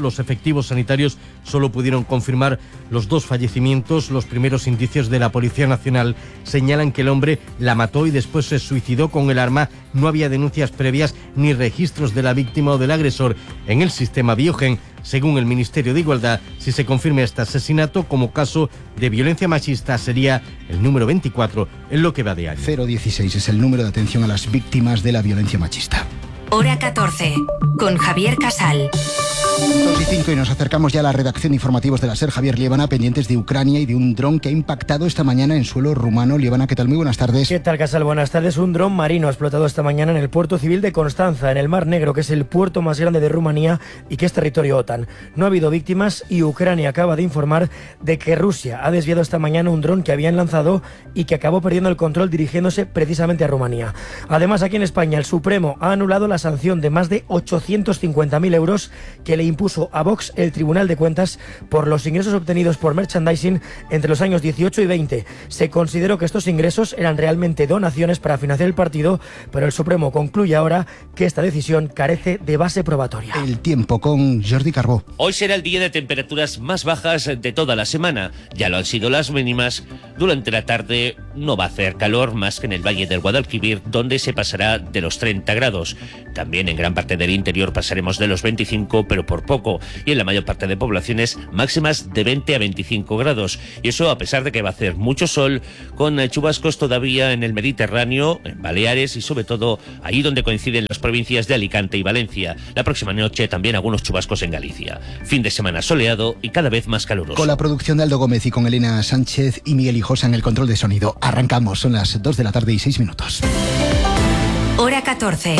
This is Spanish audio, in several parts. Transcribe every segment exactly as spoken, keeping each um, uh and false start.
los efectivos sanitarios solo pudieron confirmar los dos fallecimientos. Los primeros indicios de la Policía Nacional señalan que el hombre la mató y después se suicidó con el arma. No había denuncias previas ni registros de la víctima o del agresor en el sistema Biogen. Según el Ministerio de Igualdad, si se confirma este asesinato como caso de violencia machista, sería el número veinticuatro en lo que va de año. cero dieciséis es el número de atención a las víctimas de la violencia machista. Hora catorce, con Javier Casal. dos y cinco y nos acercamos ya a la redacción de informativos de la SER. Javier, Liébana, pendientes de Ucrania y de un dron que ha impactado esta mañana en suelo rumano. Liébana, ¿qué tal? Muy buenas tardes. ¿Qué tal, Casal? Buenas tardes. Un dron marino ha explotado esta mañana en el puerto civil de Constanza, en el Mar Negro, que es el puerto más grande de Rumanía y que es territorio OTAN. No ha habido víctimas y Ucrania acaba de informar de que Rusia ha desviado esta mañana un dron que habían lanzado y que acabó perdiendo el control dirigiéndose precisamente a Rumanía. Además, aquí en España, el Supremo ha anulado la sanción de más de ochocientos cincuenta mil euros que le impuso a Vox el Tribunal de Cuentas por los ingresos obtenidos por merchandising entre los años dieciocho y veinte. Se consideró que estos ingresos eran realmente donaciones para financiar el partido, pero el Supremo concluye ahora que esta decisión carece de base probatoria. El tiempo con Jordi Carbó. Hoy será el día de temperaturas más bajas de toda la semana. Ya lo han sido las mínimas. Durante la tarde no va a hacer calor más que en el Valle del Guadalquivir, donde se pasará de los treinta grados. También en gran parte del interior pasaremos de los veinticinco, pero por poco. Y en la mayor parte de poblaciones máximas de veinte a veinticinco grados. Y eso a pesar de que va a hacer mucho sol, con chubascos todavía en el Mediterráneo, en Baleares y sobre todo ahí donde coinciden las provincias de Alicante y Valencia. La próxima noche también algunos chubascos en Galicia. Fin de semana soleado y cada vez más caluroso. Con la producción de Aldo Gómez y con Elena Sánchez y Miguel Hijosa en el control de sonido. Arrancamos, son las dos de la tarde y seis minutos. Hora catorce.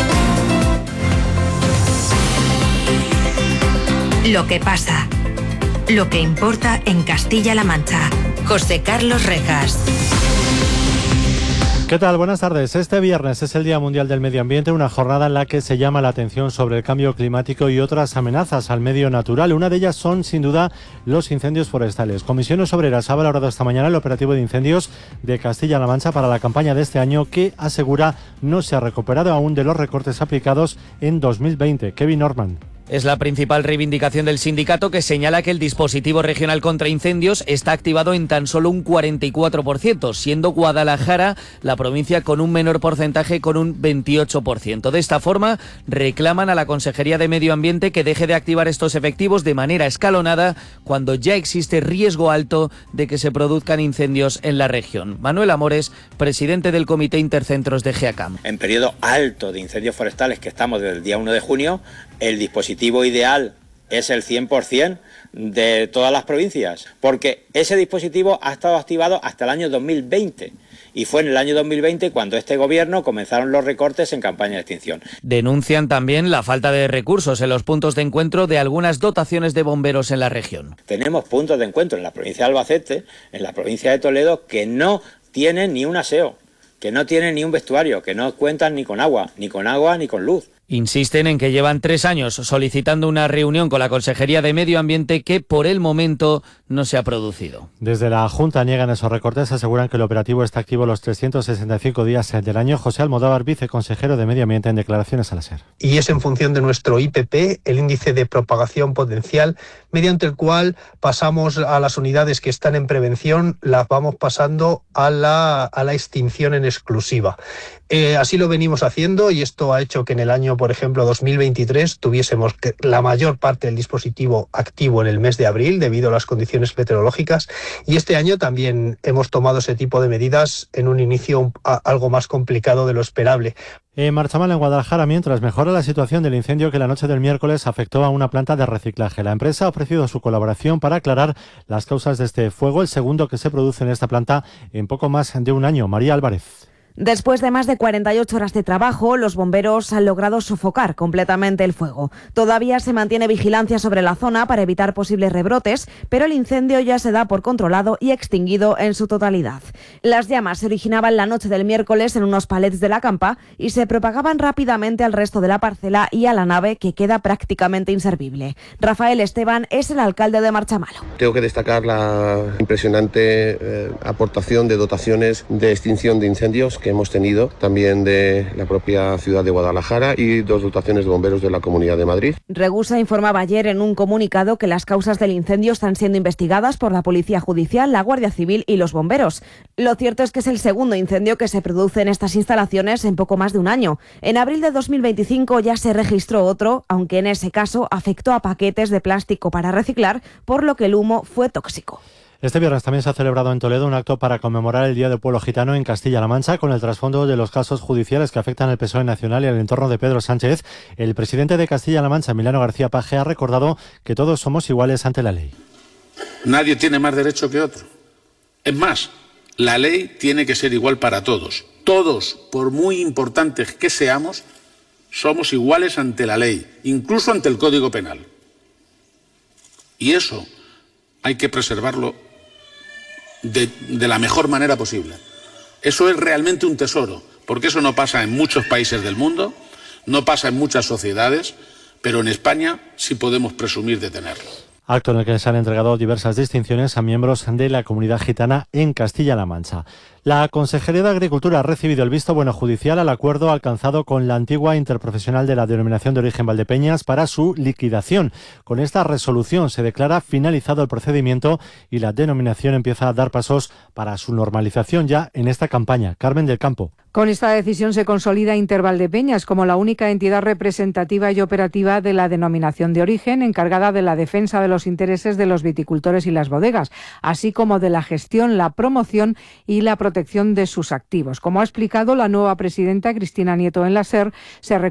Lo que pasa. Lo que importa en Castilla-La Mancha. José Carlos Rejas. ¿Qué tal? Buenas tardes. Este viernes es el Día Mundial del Medio Ambiente, una jornada en la que se llama la atención sobre el cambio climático y otras amenazas al medio natural. Una de ellas son, sin duda, los incendios forestales. Comisiones Obreras ha valorado esta mañana el operativo de incendios de Castilla-La Mancha para la campaña de este año, que asegura no se ha recuperado aún de los recortes aplicados en dos mil veinte. Kevin Norman. Es la principal reivindicación del sindicato, que señala que el dispositivo regional contra incendios está activado en tan solo un cuarenta y cuatro por ciento, siendo Guadalajara la provincia con un menor porcentaje, con un veintiocho por ciento. De esta forma, reclaman a la Consejería de Medio Ambiente que deje de activar estos efectivos de manera escalonada cuando ya existe riesgo alto de que se produzcan incendios en la región. Manuel Amores, presidente del Comité Intercentros de GEACAM. En periodo alto de incendios forestales, que estamos desde el día uno de junio, el dispositivo ideal es el cien por ciento de todas las provincias, porque ese dispositivo ha estado activado hasta el año dos mil veinte. Y fue en el año dos mil veinte cuando este gobierno comenzaron los recortes en campaña de extinción. Denuncian también la falta de recursos en los puntos de encuentro de algunas dotaciones de bomberos en la región. Tenemos puntos de encuentro en la provincia de Albacete, en la provincia de Toledo, que no tienen ni un aseo, que no tienen ni un vestuario, que no cuentan ni con agua, ni con agua ni con luz. Insisten en que llevan tres años solicitando una reunión con la Consejería de Medio Ambiente que por el momento no se ha producido. Desde la Junta niegan esos recortes, aseguran que el operativo está activo los trescientos sesenta y cinco días del año. José Almodóvar, viceconsejero de Medio Ambiente, en declaraciones a la SER. Y es en función de nuestro I P P, el índice de propagación potencial, mediante el cual pasamos a las unidades que están en prevención, las vamos pasando a la, a la extinción en exclusiva. Eh, así lo venimos haciendo y esto ha hecho que en el año, por ejemplo, dos mil veintitrés tuviésemos la mayor parte del dispositivo activo en el mes de abril debido a las condiciones meteorológicas, y este año también hemos tomado ese tipo de medidas en un inicio a, algo más complicado de lo esperable. En Marchamal, en Guadalajara, mientras mejora la situación del incendio que la noche del miércoles afectó a una planta de reciclaje. La empresa ha ofrecido su colaboración para aclarar las causas de este fuego, el segundo que se produce en esta planta en poco más de un año. María Álvarez. Después de más de cuarenta y ocho horas de trabajo, los bomberos han logrado sofocar completamente el fuego. Todavía se mantiene vigilancia sobre la zona para evitar posibles rebrotes, pero el incendio ya se da por controlado y extinguido en su totalidad. Las llamas se originaban la noche del miércoles en unos palets de la campa y se propagaban rápidamente al resto de la parcela y a la nave, que queda prácticamente inservible. Rafael Esteban es el alcalde de Marchamalo. Tengo que destacar la impresionante eh, aportación de dotaciones de extinción de incendios que hemos tenido, también de la propia ciudad de Guadalajara y dos dotaciones de bomberos de la Comunidad de Madrid. Regusa informaba ayer en un comunicado que las causas del incendio están siendo investigadas por la Policía Judicial, la Guardia Civil y los bomberos. Lo cierto es que es el segundo incendio que se produce en estas instalaciones en poco más de un año. En abril de dos mil veinticinco ya se registró otro, aunque en ese caso afectó a paquetes de plástico para reciclar, por lo que el humo fue tóxico. Este viernes también se ha celebrado en Toledo un acto para conmemorar el Día del Pueblo Gitano en Castilla-La Mancha, con el trasfondo de los casos judiciales que afectan al P S O E nacional y al entorno de Pedro Sánchez. El presidente de Castilla-La Mancha, Emiliano García Paje, ha recordado que todos somos iguales ante la ley. Nadie tiene más derecho que otro. Es más, la ley tiene que ser igual para todos. Todos, por muy importantes que seamos, somos iguales ante la ley, incluso ante el Código Penal. Y eso hay que preservarlo de, de la mejor manera posible. Eso es realmente un tesoro, porque eso no pasa en muchos países del mundo, no pasa en muchas sociedades, pero en España sí podemos presumir de tenerlo. Acto en el que se han entregado diversas distinciones a miembros de la comunidad gitana en Castilla-La Mancha. La Consejería de Agricultura ha recibido el visto bueno judicial al acuerdo alcanzado con la antigua interprofesional de la Denominación de Origen Valdepeñas para su liquidación. Con esta resolución se declara finalizado el procedimiento y la denominación empieza a dar pasos para su normalización ya en esta campaña. Carmen del Campo. Con esta decisión se consolida Intervaldepeñas como la única entidad representativa y operativa de la denominación de origen, encargada de la defensa de los intereses de los viticultores y las bodegas, así como de la gestión, la promoción y la protección de sus activos. Como ha explicado la nueva presidenta Cristina Nieto en la SER, se